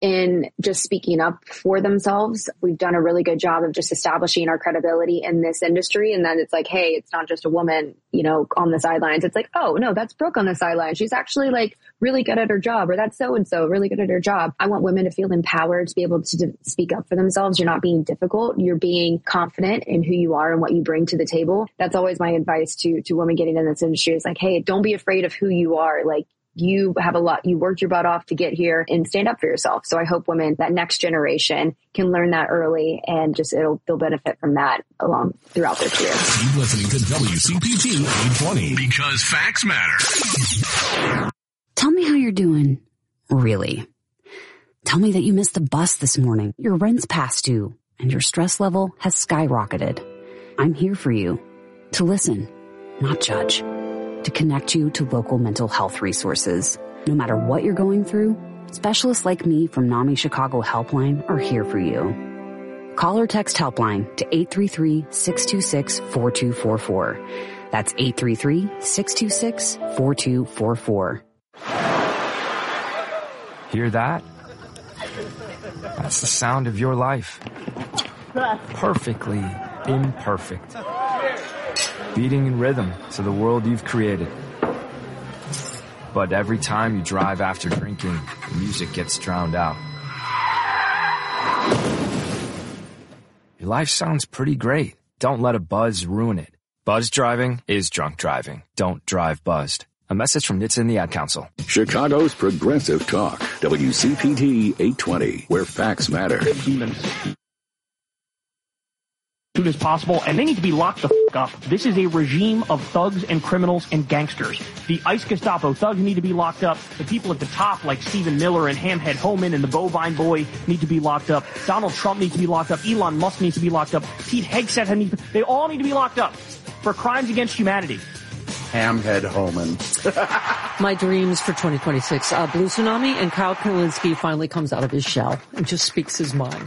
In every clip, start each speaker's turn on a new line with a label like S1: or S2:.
S1: in just speaking up for themselves. We've done a really good job of just establishing our credibility in this industry. And then it's like, hey, it's not just a woman, on the sidelines. It's like, oh no, that's Brooke on the sidelines. She's actually like really good at her job, or that's so-and-so really good at her job. I want women to feel empowered to be able to speak up for themselves. You're not being difficult. You're being confident in who you are and what you bring to the table. That's always my advice to women getting in this industry. Is like, hey, don't be afraid of who you are. Like, you have you worked your butt off to get here, and stand up for yourself. So I hope women, that next generation, can learn that early, and just they'll benefit from that along throughout their career.
S2: Keep listening to WCPT 820 because facts matter.
S3: Tell me how you're doing. Really. Tell me that you missed the bus this morning, your rent's past due, and your stress level has skyrocketed. I'm here for you. To listen, not judge. To connect you to local mental health resources. No matter what you're going through, specialists like me from NAMI Chicago Helpline are here for you. Call or text Helpline to 833-626-4244. That's 833-626-4244.
S4: Hear that? That's the sound of your life. Perfectly imperfect. Beating in rhythm to the world you've created. But every time you drive after drinking, the music gets drowned out. Your life sounds pretty great. Don't let a buzz ruin it. Buzz driving is drunk driving. Don't drive buzzed. A message from NHTSA and the Ad Council.
S2: Chicago's Progressive Talk, WCPT 820, where facts matter.
S5: Demons. As soon as possible, and they need to be locked the f*** up. This is a regime of thugs and criminals and gangsters. The ICE Gestapo thugs need to be locked up. The people at the top, like Stephen Miller and Hamhead Homan and the Bovine Boy, need to be locked up. Donald Trump needs to be locked up. Elon Musk needs to be locked up. Pete Hegseth, they all need to be locked up for crimes against humanity.
S6: Hamhead Homan.
S7: My dreams for 2026. Blue Tsunami, and Kyle Kalinske finally comes out of his shell and just speaks his mind.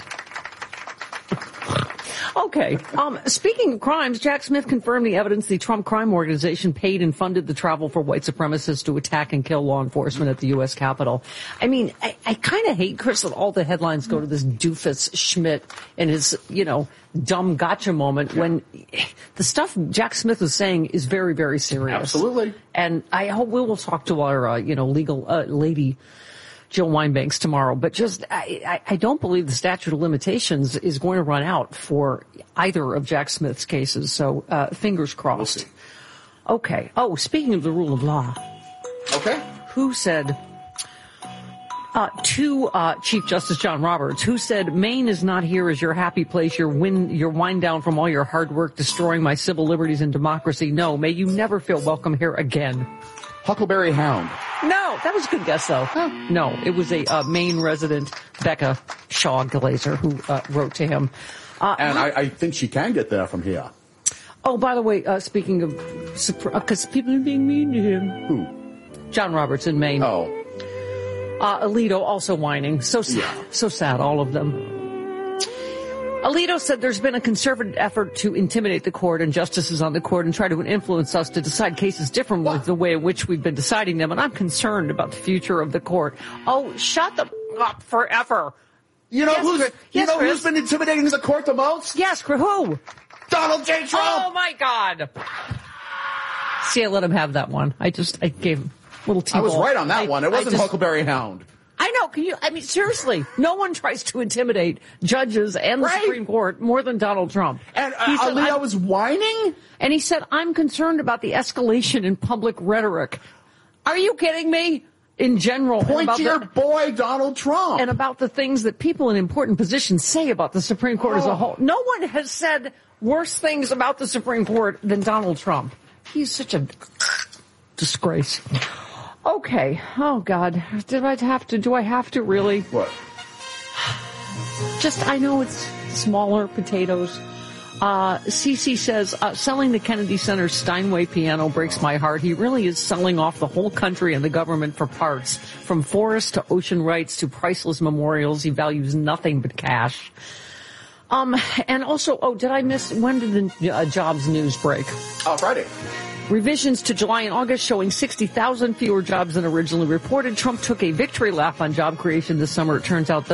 S7: Okay. Speaking of crimes, Jack Smith confirmed the evidence the Trump crime organization paid and funded the travel for white supremacists to attack and kill law enforcement at the U.S. Capitol. I mean, I kind of hate, Chris, that all the headlines go to this doofus Schmidt and his, dumb gotcha moment when the stuff Jack Smith was saying is very, very serious.
S6: Absolutely.
S7: And I hope we will talk to our, legal lady, Jill Wine-Banks, tomorrow, but just I don't believe the statute of limitations is going to run out for either of Jack Smith's cases. So fingers crossed. Okay. Oh, speaking of the rule of law.
S6: Okay.
S7: Who said to Chief Justice John Roberts, who said Maine is not here as your happy place, your wind down from all your hard work, destroying my civil liberties and democracy. No, may you never feel welcome here again.
S6: Huckleberry Hound.
S7: No, that was a good guess, though. Huh. No, it was a Maine resident, Becca Shaw Glazer, who wrote to him.
S6: And I think she can get there from here.
S7: Oh, by the way, speaking of, because people are being mean to him.
S6: Who?
S7: John Roberts in Maine.
S6: Oh.
S7: Alito also whining. So sad, all of them. Alito said there's been a conservative effort to intimidate the court and justices on the court and try to influence us to decide cases different with the way in which we've been deciding them. And I'm concerned about the future of the court. Oh, shut them up forever.
S6: You know who's been intimidating the court the most?
S7: Yes, who?
S6: Donald J. Trump.
S7: Oh my God. See, I let him have that one. I gave him a little T-ball.
S6: I was right on that one. It wasn't Huckleberry Hound.
S7: I know. Seriously, no one tries to intimidate judges and the Supreme Court more than Donald Trump.
S6: And Alito was whining?
S7: And he said, I'm concerned about the escalation in public rhetoric. Are you kidding me? In general.
S6: Point to your boy, Donald Trump.
S7: And about the things that people in important positions say about the Supreme Court as a whole. No one has said worse things about the Supreme Court than Donald Trump. He's such a disgrace. Okay. Oh, God. Do I have to really?
S6: What?
S7: I know it's smaller potatoes. Cece says, selling the Kennedy Center's Steinway piano breaks my heart. He really is selling off the whole country and the government for parts. From forests to ocean rights to priceless memorials, he values nothing but cash. And also, did I miss, when did the jobs news break?
S6: Friday.
S7: Revisions to July and August showing 60,000 fewer jobs than originally reported. Trump took a victory lap on job creation this summer. It turns out